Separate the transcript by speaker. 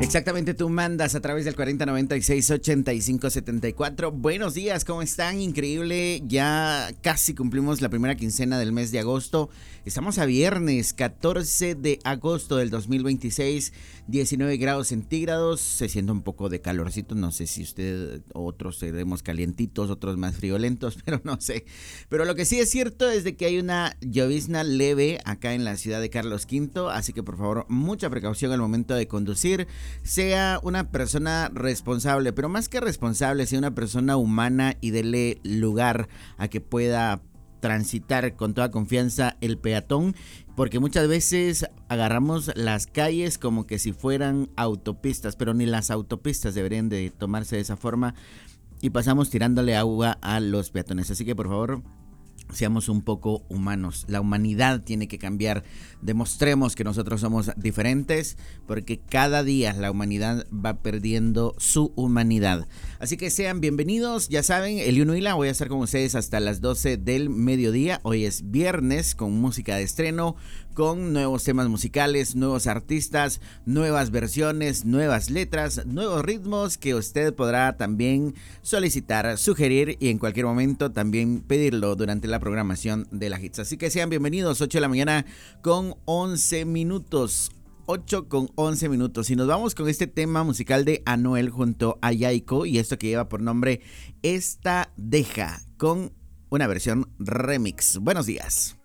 Speaker 1: Exactamente, tú mandas a través del 4096-8574. Buenos días, ¿cómo están? Increíble, ya casi cumplimos la primera quincena del mes de agosto. Estamos a viernes 14 de agosto del 2026, 19 grados centígrados. Se siente un poco de calorcito, no sé si usted o otros seremos calientitos, otros más friolentos, pero no sé. Pero lo que sí es cierto es de que hay una llovizna leve acá en la ciudad de Carlos V, así que por favor, mucha precaución al momento de conducir. Sea una persona responsable, pero más que responsable, sea una persona humana y dele lugar a que pueda transitar con toda confianza el peatón, porque muchas veces agarramos las calles como que si fueran autopistas, pero ni las autopistas deberían de tomarse de esa forma y pasamos tirándole agua a los peatones. Así que por favor, seamos un poco humanos. La humanidad tiene que cambiar. Demostremos que nosotros somos diferentes, porque cada día la humanidad va perdiendo su humanidad. Así que sean bienvenidos. Ya saben, Eliu Nuila, voy a estar con ustedes hasta las 12 del mediodía. Hoy es viernes con música de estreno, con nuevos temas musicales, nuevos artistas, nuevas versiones, nuevas letras, nuevos ritmos que usted podrá también solicitar, sugerir y en cualquier momento también pedirlo durante la programación de la Hits. Así que sean bienvenidos, 8 de la mañana con 11 minutos. 8 con 11 minutos. Y nos vamos con este tema musical de Anuel junto a Yaiko, y esto que lleva por nombre Esta Deja, con una versión remix. Buenos días.